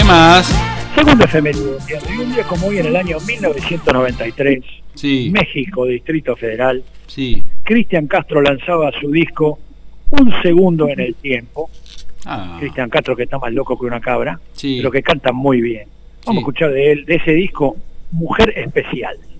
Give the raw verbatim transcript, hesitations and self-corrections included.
¿Qué más? Segundo efeméride. Y un día como hoy, en el año mil novecientos noventa y tres, Sí. México, Distrito Federal, Sí. Cristian Castro lanzaba su disco Un Segundo en el Tiempo. Ah. Cristian Castro, que está más loco que una cabra, Sí. pero que canta muy bien. Vamos Sí. a escuchar de él, de ese disco, Mujer Especial.